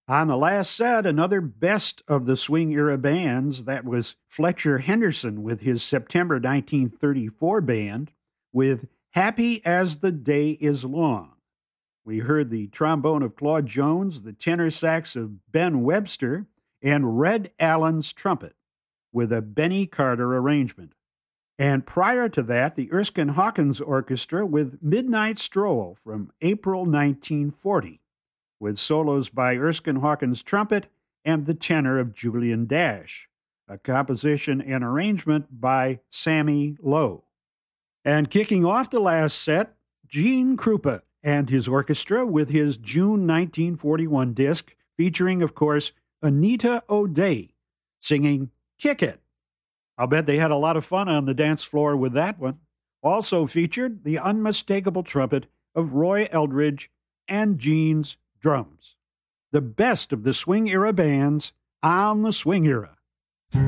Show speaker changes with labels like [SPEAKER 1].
[SPEAKER 1] On the last set, another best of the swing era bands, that was Fletcher Henderson with his September 1934 band with Happy as the Day is Long. We heard the trombone of Claude Jones, the tenor sax of Ben Webster, and Red Allen's trumpet with a Benny Carter arrangement. And prior to that, the Erskine Hawkins Orchestra with Midnight Stroll from April 1940, with solos by Erskine Hawkins trumpet and the tenor of Julian Dash, a composition and arrangement by Sammy Lowe. And kicking off the last set, Gene Krupa and his orchestra with his June 1941 disc, featuring, of course, Anita O'Day singing Kick It. I'll bet they had a lot of fun on the dance floor with that one. Also featured the unmistakable trumpet of Roy Eldridge and Gene's drums. The best of the swing era bands on the swing era.